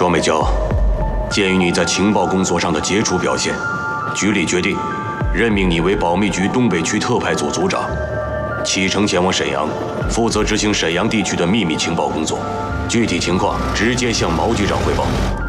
庄美娇，鉴于你在情报工作上的杰出表现，局里决定任命你为保密局东北区特派组组长，启程前往沈阳，负责执行沈阳地区的秘密情报工作。具体情况直接向毛局长汇报。